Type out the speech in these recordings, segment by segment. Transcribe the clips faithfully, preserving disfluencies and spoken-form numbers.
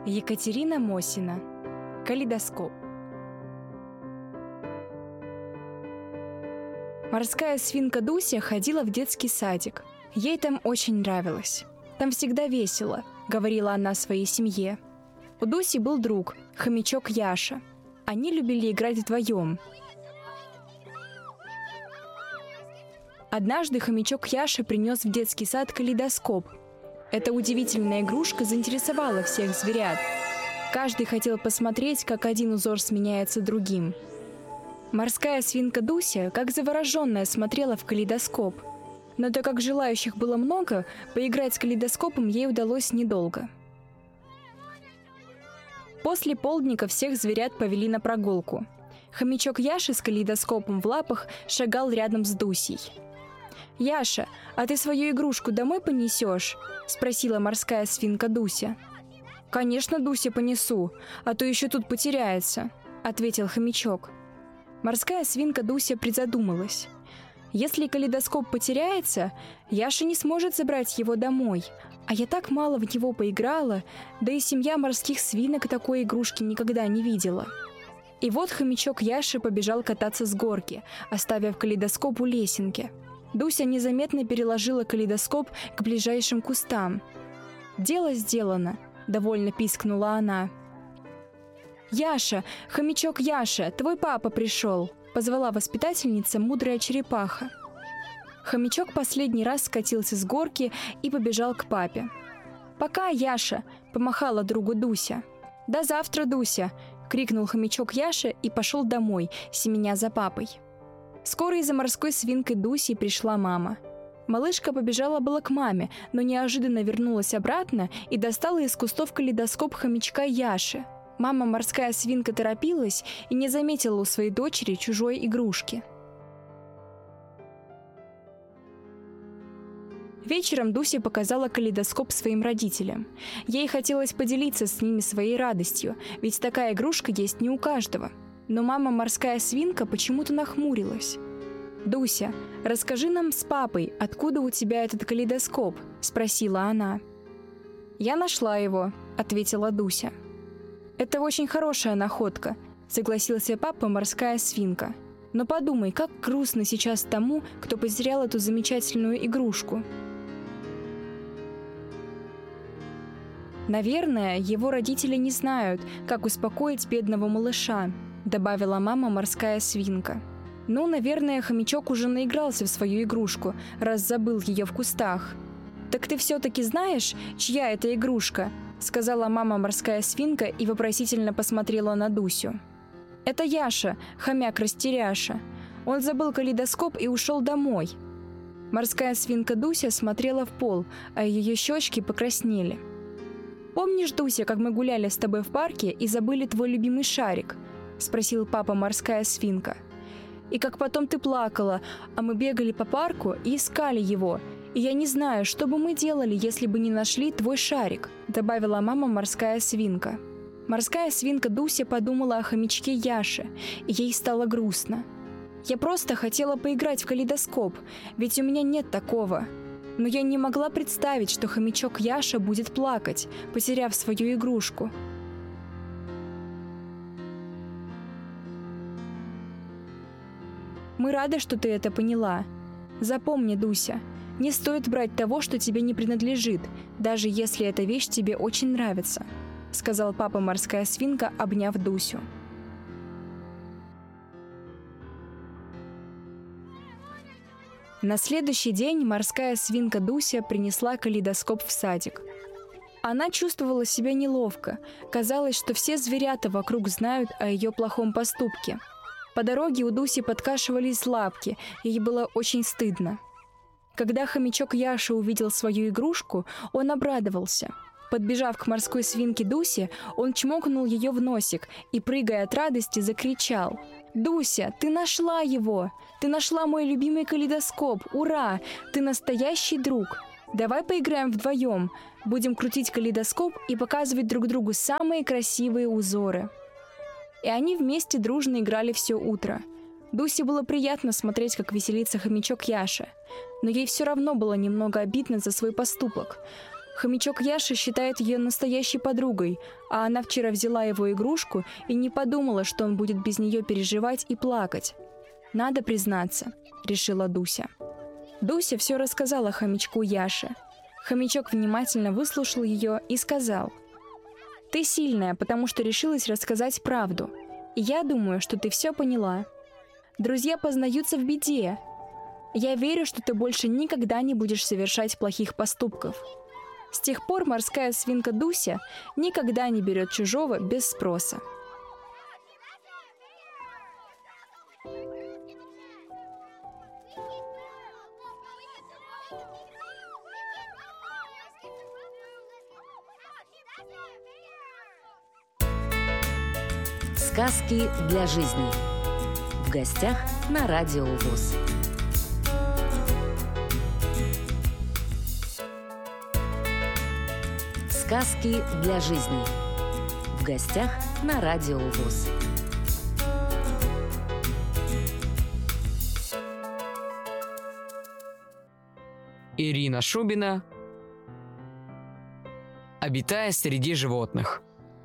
Екатерина Мосина. Калейдоскоп. Морская свинка Дуся ходила в детский садик. Ей там очень нравилось. «Там всегда весело», — говорила она своей семье. У Дуси был друг, хомячок Яша. Они любили играть вдвоем. Однажды хомячок Яша принес в детский сад калейдоскоп. Эта удивительная игрушка заинтересовала всех зверят. Каждый хотел посмотреть, как один узор сменяется другим. Морская свинка Дуся, как завороженная, смотрела в калейдоскоп. Но так как желающих было много, поиграть с калейдоскопом ей удалось недолго. После полдника всех зверят повели на прогулку. Хомячок Яша с калейдоскопом в лапах шагал рядом с Дусей. «Яша, а ты свою игрушку домой понесешь?» — спросила морская свинка Дуся. «Конечно, Дуся, понесу, а то еще тут потеряется», — ответил хомячок. Морская свинка Дуся призадумалась. «Если калейдоскоп потеряется, Яша не сможет забрать его домой, а я так мало в него поиграла, да и семья морских свинок такой игрушки никогда не видела». И вот хомячок Яша побежал кататься с горки, оставив калейдоскоп у лесенки. Дуся незаметно переложила калейдоскоп к ближайшим кустам. «Дело сделано», — довольно пискнула она. «Яша, хомячок Яша, твой папа пришел», — позвала воспитательница мудрая черепаха. Хомячок последний раз скатился с горки и побежал к папе. «Пока, Яша», — помахала другу Дуся. «До завтра, Дуся», — крикнул хомячок Яша и пошел домой, семеня за папой. Скоро и за морской свинкой Дусей пришла мама. Малышка побежала было к маме, но неожиданно вернулась обратно и достала из кустов калейдоскоп хомячка Яши. Мама морская свинка торопилась и не заметила у своей дочери чужой игрушки. Вечером Дуся показала калейдоскоп своим родителям. Ей хотелось поделиться с ними своей радостью, ведь такая игрушка есть не у каждого. Но мама морская свинка почему-то нахмурилась. «Дуся, расскажи нам с папой, откуда у тебя этот калейдоскоп?» – спросила она. «Я нашла его», – ответила Дуся. «Это очень хорошая находка», – согласился папа морская свинка. «Но подумай, как грустно сейчас тому, кто потерял эту замечательную игрушку». «Наверное, его родители не знают, как успокоить бедного малыша», — добавила мама морская свинка. «Ну, наверное, хомячок уже наигрался в свою игрушку, раз забыл ее в кустах». «Так ты все-таки знаешь, чья это игрушка?» — сказала мама морская свинка и вопросительно посмотрела на Дусю. «Это Яша, хомяк-растеряша. Он забыл калейдоскоп и ушел домой». Морская свинка Дуся смотрела в пол, а ее щечки покраснели. «Помнишь, Дуся, как мы гуляли с тобой в парке и забыли твой любимый шарик?» — спросил папа морская свинка. «И как потом ты плакала, а мы бегали по парку и искали его. И я не знаю, что бы мы делали, если бы не нашли твой шарик», — добавила мама морская свинка. Морская свинка Дуся подумала о хомячке Яше, и ей стало грустно. «Я просто хотела поиграть в калейдоскоп, ведь у меня нет такого. Но я не могла представить, что хомячок Яша будет плакать, потеряв свою игрушку». «Мы рады, что ты это поняла. Запомни, Дуся, не стоит брать того, что тебе не принадлежит, даже если эта вещь тебе очень нравится», — сказал папа морская свинка, обняв Дусю. На следующий день морская свинка Дуся принесла калейдоскоп в садик. Она чувствовала себя неловко. Казалось, что все зверята вокруг знают о ее плохом поступке. По дороге у Дуси подкашивались лапки, ей было очень стыдно. Когда хомячок Яша увидел свою игрушку, он обрадовался. Подбежав к морской свинке Дусе, он чмокнул ее в носик и, прыгая от радости, закричал: «Дуся, ты нашла его! Ты нашла мой любимый калейдоскоп! Ура! Ты настоящий друг! Давай поиграем вдвоем, будем крутить калейдоскоп и показывать друг другу самые красивые узоры». И они вместе дружно играли все утро. Дусе было приятно смотреть, как веселится хомячок Яша, но ей все равно было немного обидно за свой поступок. Хомячок Яша считает ее настоящей подругой, а она вчера взяла его игрушку и не подумала, что он будет без нее переживать и плакать. «Надо признаться», — решила Дуся. Дуся все рассказала хомячку Яше. Хомячок внимательно выслушал ее и сказал: «Ты сильная, потому что решилась рассказать правду. И я думаю, что ты все поняла. Друзья познаются в беде. Я верю, что ты больше никогда не будешь совершать плохих поступков». С тех пор морская свинка Дуся никогда не берет чужого без спроса. Сказки для жизни. В гостях на Радио ВОС. Сказки для жизни. В гостях на Радио ВОС. Ирина Шубина. Обитая среди животных.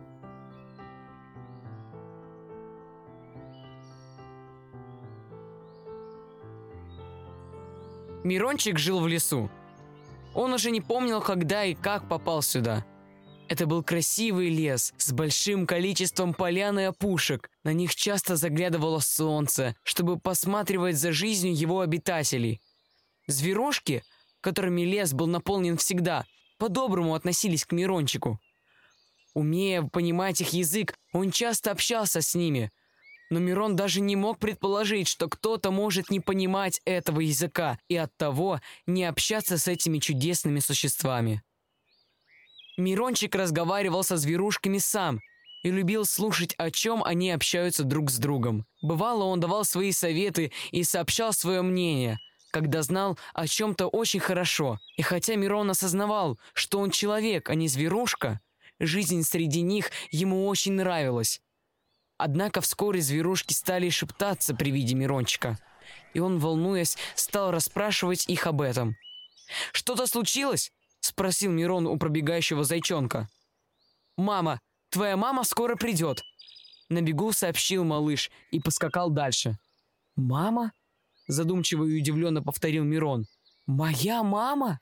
Мирончик жил в лесу. Он уже не помнил, когда и как попал сюда. Это был красивый лес с большим количеством полян и опушек. На них часто заглядывало солнце, чтобы посматривать за жизнью его обитателей. Зверушки, которыми лес был наполнен всегда, по-доброму относились к Мирончику. Умея понимать их язык, он часто общался с ними. Но Мирон даже не мог предположить, что кто-то может не понимать этого языка и оттого не общаться с этими чудесными существами. Мирончик разговаривал со зверушками сам и любил слушать, о чем они общаются друг с другом. Бывало, он давал свои советы и сообщал свое мнение, когда знал о чем-то очень хорошо. И хотя Мирон осознавал, что он человек, а не зверушка, жизнь среди них ему очень нравилась. Однако вскоре зверушки стали шептаться при виде Мирончика, и он, волнуясь, стал расспрашивать их об этом. «Что-то случилось?» — спросил Мирон у пробегающего зайчонка. «Мама, твоя мама скоро придет!» На бегу сообщил малыш и поскакал дальше. «Мама?» — задумчиво и удивленно повторил Мирон. «Моя мама?»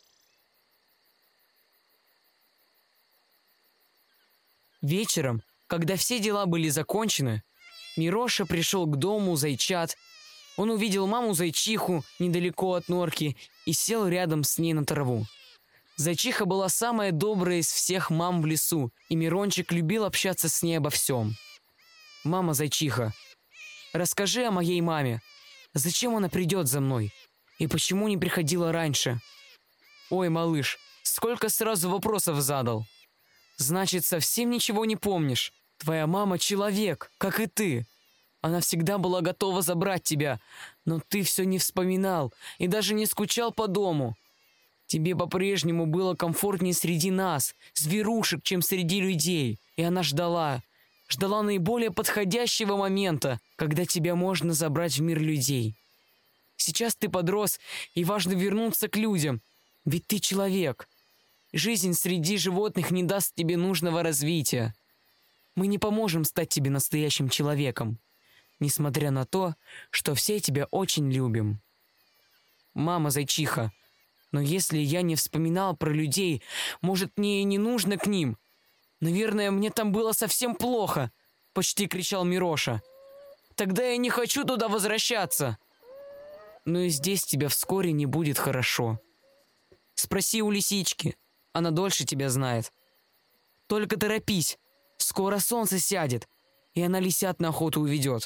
Вечером, когда все дела были закончены, Мироша пришел к дому зайчат. Он увидел маму-зайчиху недалеко от норки и сел рядом с ней на траву. Зайчиха была самая добрая из всех мам в лесу, и Мирончик любил общаться с ней обо всем. «Мама-зайчиха, расскажи о моей маме. Зачем она придет за мной? И почему не приходила раньше?» «Ой, малыш, сколько сразу вопросов задал. Значит, совсем ничего не помнишь. Твоя мама человек, как и ты. Она всегда была готова забрать тебя, но ты все не вспоминал и даже не скучал по дому. Тебе по-прежнему было комфортнее среди нас, зверушек, чем среди людей. И она ждала, ждала наиболее подходящего момента, когда тебя можно забрать в мир людей. Сейчас ты подрос, и важно вернуться к людям, ведь ты человек. Жизнь среди животных не даст тебе нужного развития. Мы не поможем стать тебе настоящим человеком, несмотря на то, что все тебя очень любим. Мама-зайчиха, но если я не вспоминал про людей, может, мне и не нужно к ним? Наверное, мне там было совсем плохо, почти кричал Мироша. Тогда я не хочу туда возвращаться. Но и здесь тебя вскоре не будет хорошо. Спроси у лисички, она дольше тебя знает. Только торопись. Скоро солнце сядет, и она лисят на охоту уведет.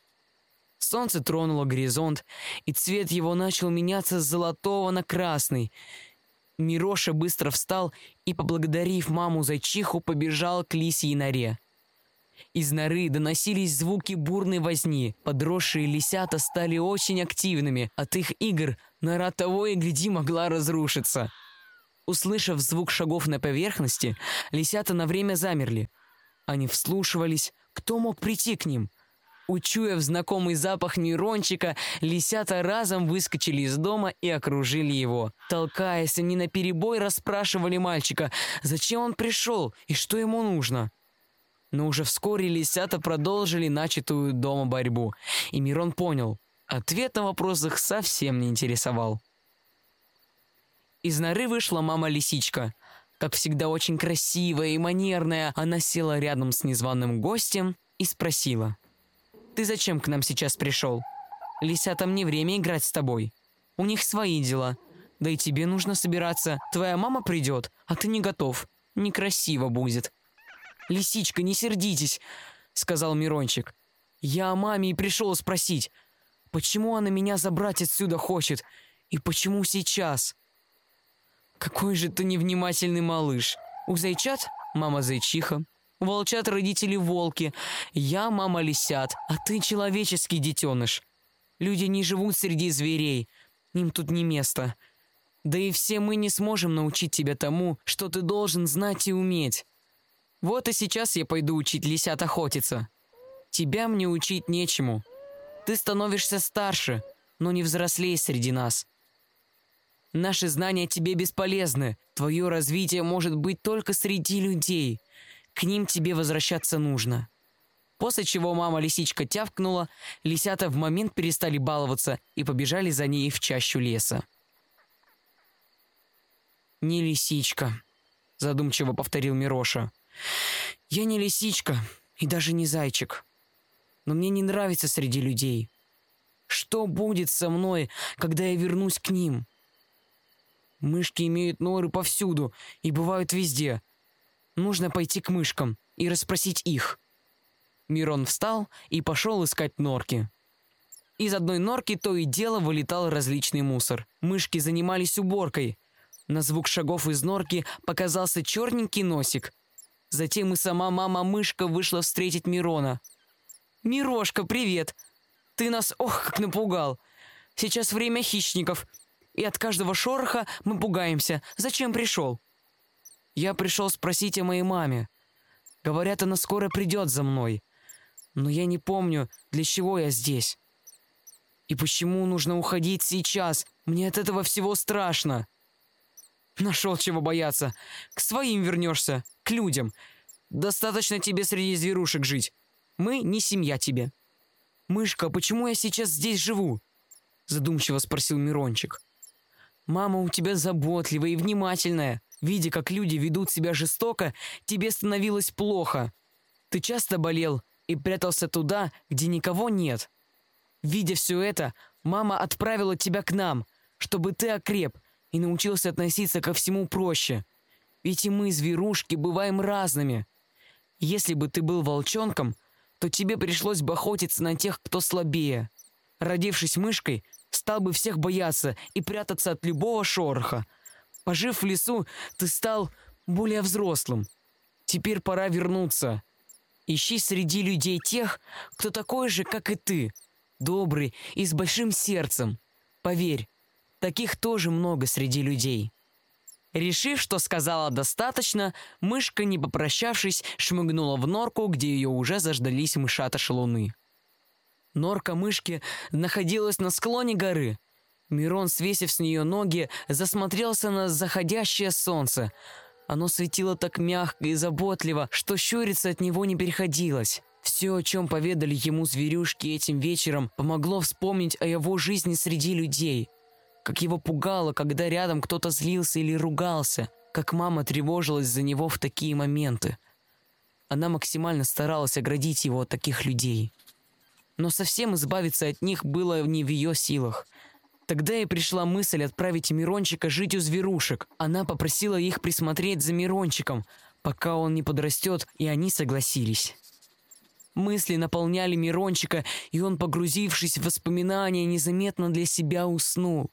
Солнце тронуло горизонт, и цвет его начал меняться с золотого на красный. Мироша быстро встал и, поблагодарив маму-зайчиху, побежал к лисьей норе. Из норы доносились звуки бурной возни. Подросшие лисята стали очень активными. От их игр нора того и гляди могла разрушиться. Услышав звук шагов на поверхности, лисята на время замерли. Они вслушивались, кто мог прийти к ним. Учуяв знакомый запах Мирончика, лисята разом выскочили из дома и окружили его. Толкаясь, они наперебой расспрашивали мальчика, зачем он пришел и что ему нужно. Но уже вскоре лисята продолжили начатую дома борьбу, и Мирон понял, ответ на вопрос их совсем не интересовал. Из норы вышла мама-лисичка. Как всегда очень красивая и манерная, она села рядом с незваным гостем и спросила: «Ты зачем к нам сейчас пришел? Лисятам не время играть с тобой. У них свои дела. Да и тебе нужно собираться. Твоя мама придет, а ты не готов. Некрасиво будет». «Лисичка, не сердитесь», — сказал Мирончик. «Я о маме и пришел спросить, почему она меня забрать отсюда хочет? И почему сейчас?» «Какой же ты невнимательный малыш. У зайчат мама зайчиха, у волчат родители волки, я мама лисят, а ты человеческий детеныш. Люди не живут среди зверей, им тут не место. Да и все мы не сможем научить тебя тому, что ты должен знать и уметь. Вот и сейчас я пойду учить лисят охотиться. Тебя мне учить нечему. Ты становишься старше, но не взрослей среди нас. Наши знания тебе бесполезны. Твое развитие может быть только среди людей. К ним тебе возвращаться нужно». После чего мама-лисичка тявкнула, лисята в момент перестали баловаться и побежали за ней в чащу леса. «Не лисичка», — задумчиво повторил Мироша. «Я не лисичка и даже не зайчик. Но мне не нравится среди людей. Что будет со мной, когда я вернусь к ним? Мышки имеют норы повсюду и бывают везде. Нужно пойти к мышкам и расспросить их». Мирон встал и пошел искать норки. Из одной норки то и дело вылетал различный мусор. Мышки занимались уборкой. На звук шагов из норки показался черненький носик. Затем и сама мама-мышка вышла встретить Мирона. «Мирошка, привет! Ты нас, ох, как напугал! Сейчас время хищников, и от каждого шороха мы пугаемся. Зачем пришел?» «Я пришел спросить о моей маме. Говорят, она скоро придет за мной. Но я не помню, для чего я здесь. И почему нужно уходить сейчас? Мне от этого всего страшно». «Нашел чего бояться. К своим вернешься, к людям. Достаточно тебе среди зверушек жить. Мы не семья тебе». «Мышка, почему я сейчас здесь живу?» Задумчиво спросил Мирончик. «Мама у тебя заботливая и внимательная. Видя, как люди ведут себя жестоко, тебе становилось плохо. Ты часто болел и прятался туда, где никого нет. Видя все это, мама отправила тебя к нам, чтобы ты окреп и научился относиться ко всему проще. Ведь и мы, зверушки, бываем разными. Если бы ты был волчонком, то тебе пришлось бы охотиться на тех, кто слабее. Родившись мышкой, стал бы всех бояться и прятаться от любого шороха. Пожив в лесу, ты стал более взрослым. Теперь пора вернуться. Ищи среди людей тех, кто такой же, как и ты, добрый и с большим сердцем. Поверь, таких тоже много среди людей». Решив, что сказала достаточно, мышка, не попрощавшись, шмыгнула в норку, где ее уже заждались мышата-шалуны. Норка мышки находилась на склоне горы. Мирон, свесив с нее ноги, засмотрелся на заходящее солнце. Оно светило так мягко и заботливо, что щуриться от него не приходилось. Все, о чем поведали ему зверюшки этим вечером, помогло вспомнить о его жизни среди людей. Как его пугало, когда рядом кто-то злился или ругался, как мама тревожилась за него в такие моменты. Она максимально старалась оградить его от таких людей. Но совсем избавиться от них было не в ее силах. Тогда и пришла мысль отправить Мирончика жить у зверушек. Она попросила их присмотреть за Мирончиком, пока он не подрастет, и они согласились. Мысли наполняли Мирончика, и он, погрузившись в воспоминания, незаметно для себя уснул.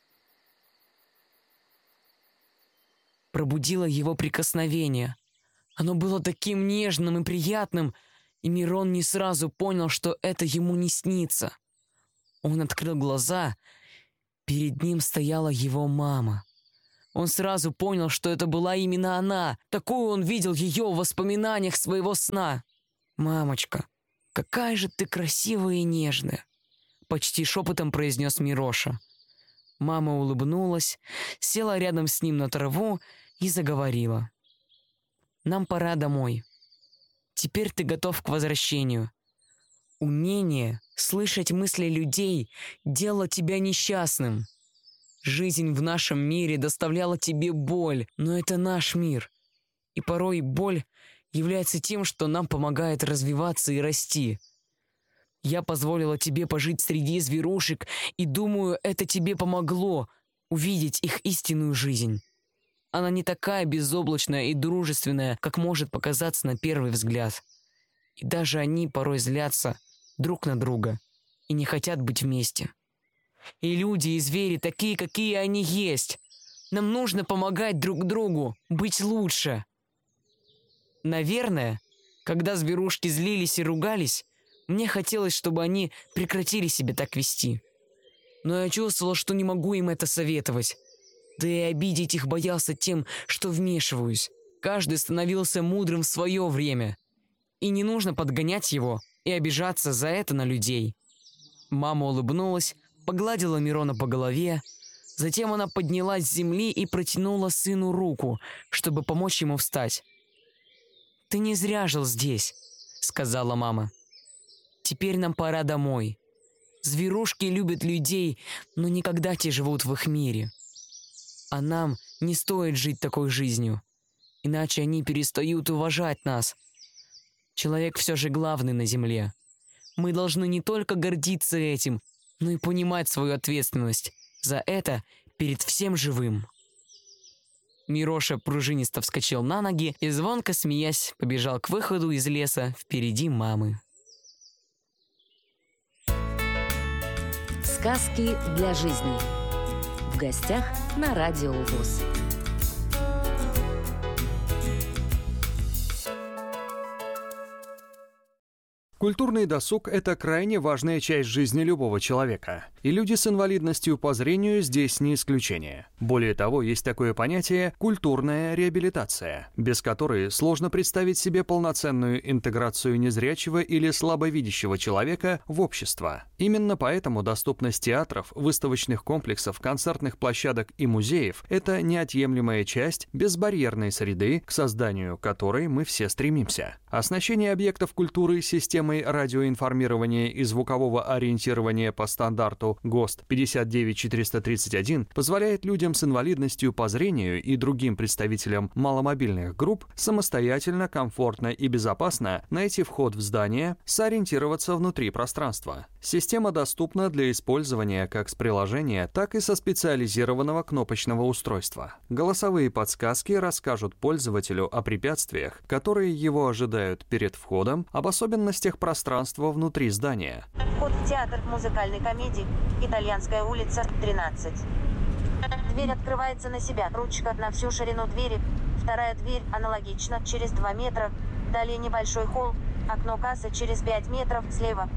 Пробудило его прикосновение. Оно было таким нежным и приятным, и Мирон не сразу понял, что это ему не снится. Он открыл глаза. Перед ним стояла его мама. Он сразу понял, что это была именно она. Такую он видел ее в воспоминаниях своего сна. «Мамочка, какая же ты красивая и нежная!» Почти шепотом произнес Мироша. Мама улыбнулась, села рядом с ним на траву и заговорила. «Нам пора домой. Теперь ты готов к возвращению. Умение слышать мысли людей делало тебя несчастным. Жизнь в нашем мире доставляла тебе боль, но это наш мир. И порой боль является тем, что нам помогает развиваться и расти. Я позволила тебе пожить среди зверушек, и думаю, это тебе помогло увидеть их истинную жизнь. Она не такая безоблачная и дружественная, как может показаться на первый взгляд. И даже они порой злятся друг на друга и не хотят быть вместе. И люди, и звери такие, какие они есть. Нам нужно помогать друг другу, быть лучше. Наверное, когда зверушки злились и ругались, мне хотелось, чтобы они прекратили себя так вести. Но я чувствовал, что не могу им это советовать. Да и обидеть их боялся тем, что вмешиваюсь. Каждый становился мудрым в свое время. И не нужно подгонять его и обижаться за это на людей. Мама улыбнулась, погладила Мирона по голове. Затем она поднялась с земли и протянула сыну руку, чтобы помочь ему встать. «Ты не зря жил здесь», — сказала мама. «Теперь нам пора домой. Зверушки любят людей, но никогда те живут в их мире. А нам не стоит жить такой жизнью, иначе они перестают уважать нас. Человек все же главный на земле. Мы должны не только гордиться этим, но и понимать свою ответственность за это перед всем живым». Мироша пружинисто вскочил на ноги и, звонко смеясь, побежал к выходу из леса впереди мамы. Сказки для жизни. В гостях на Радио ВОС. Культурный досуг – это крайне важная часть жизни любого человека. И люди с инвалидностью по зрению здесь не исключение. Более того, есть такое понятие «культурная реабилитация», без которой сложно представить себе полноценную интеграцию незрячего или слабовидящего человека в общество. Именно поэтому доступность театров, выставочных комплексов, концертных площадок и музеев – это неотъемлемая часть безбарьерной среды, к созданию которой мы все стремимся. Оснащение объектов культуры системой радиоинформирования и звукового ориентирования по стандарту ГОСТ пятьдесят девять четыреста тридцать один позволяет людям с инвалидностью по зрению и другим представителям маломобильных групп самостоятельно, комфортно и безопасно найти вход в здание, сориентироваться внутри пространства. Система доступна для использования как с приложения, так и со специализированного кнопочного устройства. Голосовые подсказки расскажут пользователю о препятствиях, которые его ожидают перед входом, об особенностях пространства внутри здания. Вход в театр музыкальной комедии «Итальянская улица, тринадцать». Дверь открывается на себя. Ручка на всю ширину двери. Вторая дверь аналогично, через два метра. Далее небольшой холл. Окно кассы через пять метров слева.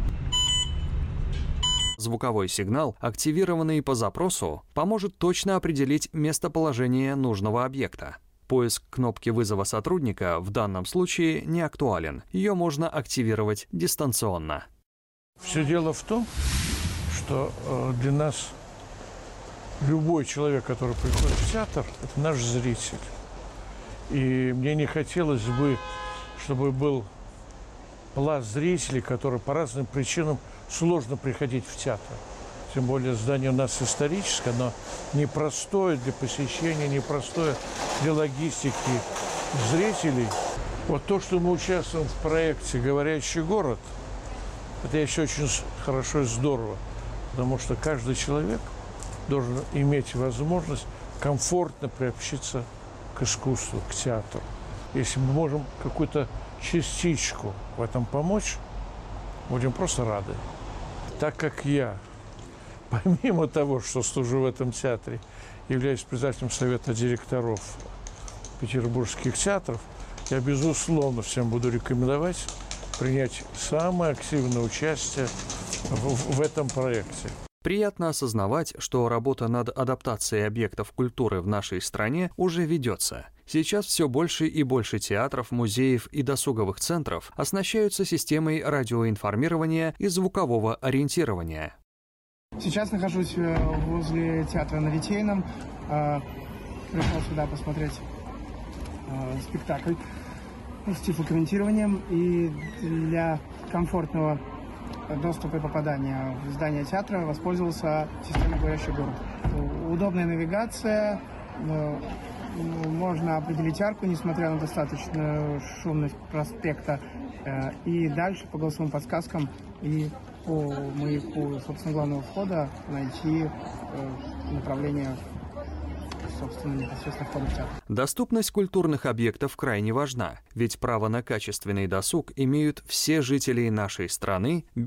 Звуковой сигнал, активированный по запросу, поможет точно определить местоположение нужного объекта. Поиск кнопки вызова сотрудника в данном случае не актуален. Ее можно активировать дистанционно. Все дело в том, что для нас любой человек, который приходит в театр, это наш зритель. И мне не хотелось бы, чтобы был пласт зрителей, которые по разным причинам сложно приходить в театр. Тем более здание у нас историческое, оно непростое для посещения, непростое для логистики зрителей. Вот то, что мы участвуем в проекте «Говорящий город», это еще очень хорошо и здорово, потому что каждый человек должен иметь возможность комфортно приобщиться к искусству, к театру. Если мы можем какую-то частичку в этом помочь, будем просто рады. Так как я, помимо того, что служу в этом театре, являюсь председателем совета директоров петербургских театров, я, безусловно, всем буду рекомендовать принять самое активное участие в, в этом проекте. Приятно осознавать, что работа над адаптацией объектов культуры в нашей стране уже ведется. Сейчас все больше и больше театров, музеев и досуговых центров оснащаются системой радиоинформирования и звукового ориентирования. Сейчас нахожусь возле театра на Литейном. Пришел сюда посмотреть спектакль с тифлокомментированием, и для комфортного доступа и попадания в здание театра воспользовался системой «Говорящий город». Удобная навигация, можно определить арку, несмотря на достаточную шумность проспекта, и дальше по голосовым подсказкам и по маяку, собственно, главного входа найти направление, собственно, непосредственно входа в театр. Доступность культурных объектов крайне важна, ведь право на качественный досуг имеют все жители нашей страны без